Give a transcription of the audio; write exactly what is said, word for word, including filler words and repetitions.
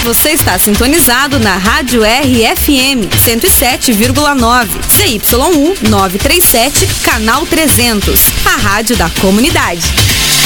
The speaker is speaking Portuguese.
Você está sintonizado na Rádio R F M cento e sete vírgula nove, C Y um novecentos e trinta e sete, canal trezentos, a rádio da comunidade.